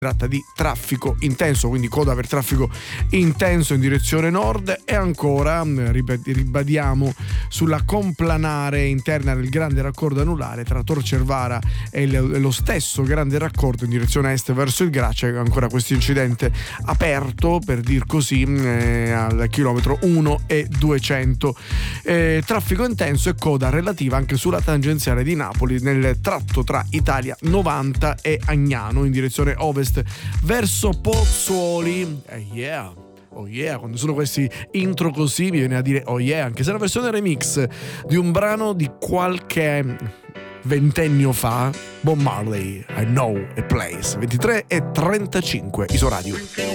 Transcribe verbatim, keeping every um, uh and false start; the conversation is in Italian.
tratta di traffico intenso, quindi coda per traffico intenso in direzione nord. E ancora ribadiamo sulla complanare interna del grande raccordo anulare tra Tor Cervara e lo stesso grande raccordo in direzione est verso il Gracia. Ancora questo incidente aperto, per dir così, eh, al chilometro uno e duecento. Eh, traffico intenso e coda relativa anche sulla tangenziale di Napoli nel tratto tra Italia novanta e Agnano in direzione ovest verso Pozzuoli. Eh yeah, oh yeah, quando sono questi intro così mi viene a dire oh yeah, anche se è una versione remix di un brano di qualche ventennio fa, Bob Marley, I Know a Place. Ventitré e trentacinque, Isoradio.